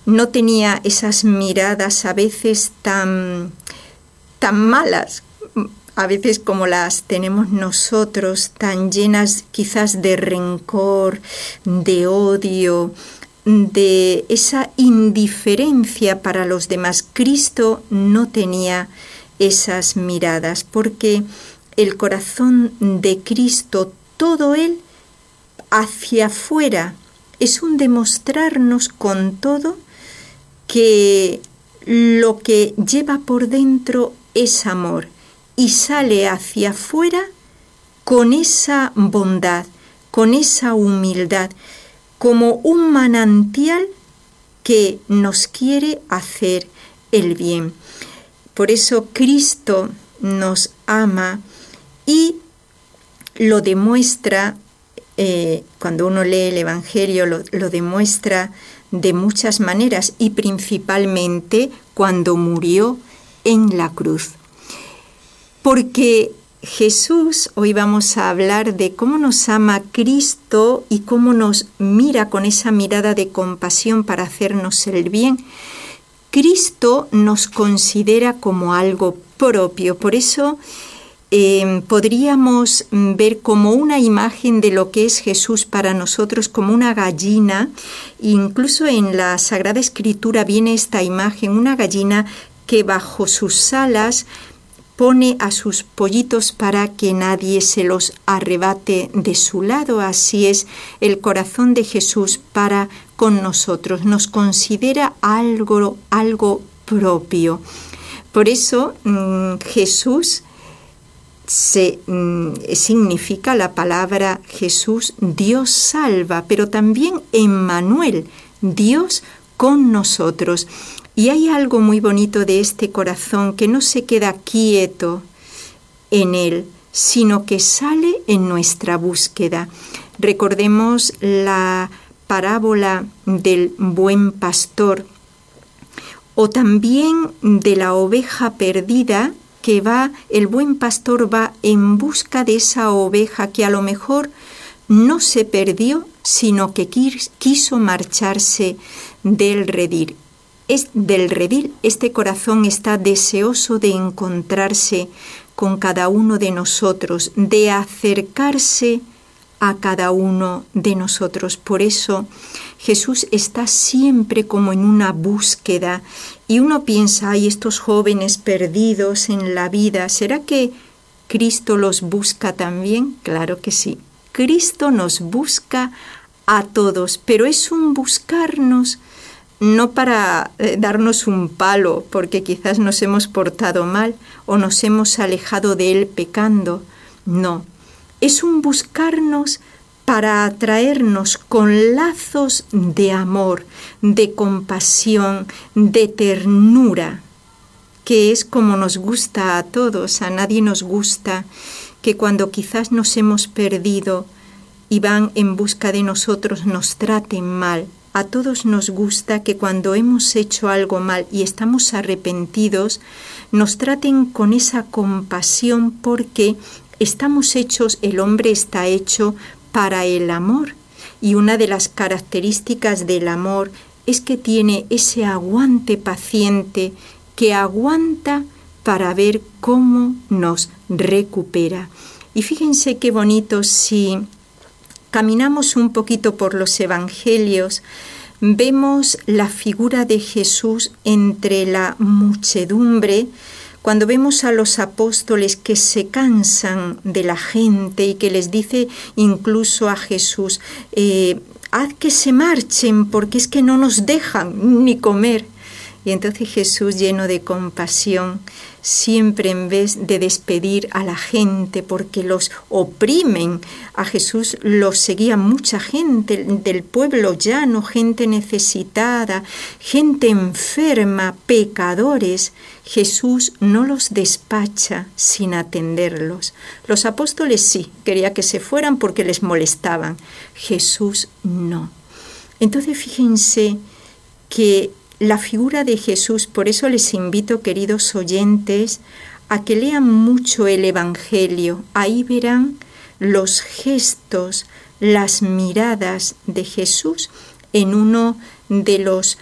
no tenía esas miradas a veces tan malas, a veces como las tenemos nosotros, tan llenas quizás de rencor, de odio, de esa indiferencia para los demás. Cristo no tenía esas miradas, porque el corazón de Cristo, todo él hacia afuera, es un demostrarnos con todo que lo que lleva por dentro es amor y sale hacia afuera con esa bondad, con esa humildad, como un manantial que nos quiere hacer el bien. Por eso Cristo nos ama y lo demuestra, cuando uno lee el Evangelio, lo demuestra de muchas maneras y principalmente cuando murió en la cruz. Porque Jesús, hoy vamos a hablar de cómo nos ama Cristo y cómo nos mira con esa mirada de compasión para hacernos el bien. Cristo nos considera como algo propio, por eso podríamos ver como una imagen de lo que es Jesús para nosotros, como una gallina. Incluso en la Sagrada Escritura viene esta imagen, una gallina que bajo sus alas pone a sus pollitos para que nadie se los arrebate de su lado. Así es el corazón de Jesús para con nosotros, nos considera algo propio. Por eso Jesús significa la palabra Jesús, Dios salva, pero también Emmanuel, Dios con nosotros. Y hay algo muy bonito de este corazón que no se queda quieto en él, sino que sale en nuestra búsqueda. Recordemos la parábola del buen pastor o también de la oveja perdida, que el buen pastor va en busca de esa oveja que a lo mejor no se perdió, sino que quiso marcharse del redil. Este corazón está deseoso de encontrarse con cada uno de nosotros, de acercarse a cada uno de nosotros. Por eso Jesús está siempre como en una búsqueda y uno piensa, ay, estos jóvenes perdidos en la vida, ¿será que Cristo los busca también? Claro que sí. Cristo nos busca a todos, pero es un buscarnos no para darnos un palo, porque quizás nos hemos portado mal o nos hemos alejado de Él pecando. No, es un buscarnos para atraernos con lazos de amor, de compasión, de ternura, que es como nos gusta a todos. A nadie nos gusta que cuando quizás nos hemos perdido y van en busca de nosotros nos traten mal. A todos nos gusta que cuando hemos hecho algo mal y estamos arrepentidos, nos traten con esa compasión porque estamos hechos, el hombre está hecho para el amor. Y una de las características del amor es que tiene ese aguante paciente que aguanta para ver cómo nos recupera. Y fíjense qué bonito si caminamos un poquito por los evangelios, vemos la figura de Jesús entre la muchedumbre, cuando vemos a los apóstoles que se cansan de la gente y que les dice incluso a Jesús, haz que se marchen porque es que no nos dejan ni comer. Y entonces Jesús, lleno de compasión, siempre en vez de despedir a la gente porque los oprimen, a Jesús los seguía mucha gente del pueblo llano, gente necesitada, gente enferma, pecadores. Jesús no los despacha sin atenderlos. Los apóstoles sí, quería que se fueran porque les molestaban. Jesús no. Entonces fíjense que la figura de Jesús, por eso les invito, queridos oyentes, a que lean mucho el Evangelio. Ahí verán los gestos, las miradas de Jesús en uno de los